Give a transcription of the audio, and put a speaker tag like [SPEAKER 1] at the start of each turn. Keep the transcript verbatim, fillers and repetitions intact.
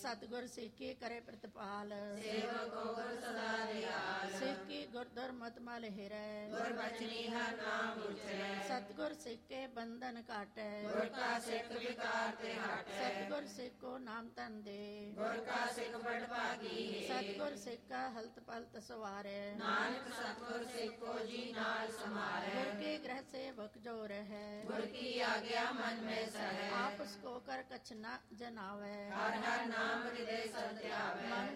[SPEAKER 1] सतगुर सिक्की करे प्रतिपाल
[SPEAKER 2] सेवक को गुर सदा दयाल
[SPEAKER 1] सिक्की गुरदुर मत मल हिरै
[SPEAKER 2] गुर बचनी हर नाम उचरै
[SPEAKER 1] सतगुर सिक्के बंधन काटै
[SPEAKER 2] गुर का सिख विकार ते हटै
[SPEAKER 1] सतगुर सिक्को नाम तन दे
[SPEAKER 2] गुर का सिख बड़ भागी है
[SPEAKER 1] सतगुर सिक्का हलत पलत सवारे
[SPEAKER 2] नानक सतगुर सिख को जी नाल समारै
[SPEAKER 1] गुर के ग्रह सेवक जो रहे
[SPEAKER 2] गुर की आज्ञा मन में सहै
[SPEAKER 1] आप उसको कर कछ न जनावे
[SPEAKER 2] हर हर नाम हृदय सब ध्यावै
[SPEAKER 1] मन